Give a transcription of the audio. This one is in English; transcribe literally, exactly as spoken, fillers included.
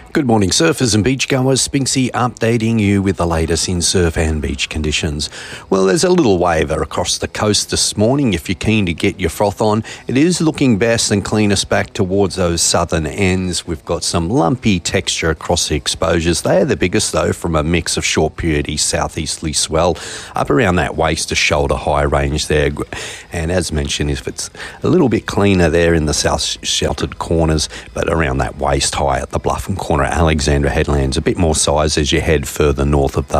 Good morning, surfers and beachgoers. Spinksy updating you with the latest in surf and beach conditions. Well, there's a little wave across the coast this morning. If you're keen to get your froth on, it is looking best and cleanest back towards those southern ends. We've got some lumpy texture across the exposures. They are the biggest, though, from a mix of short period east southeasterly swell up around that waist to shoulder high range there. And as mentioned, if it's a little bit cleaner there in the south sheltered corners, but around that waist high at the Bluff and Corner Alexandra headlands, a bit more size as you head further north of those.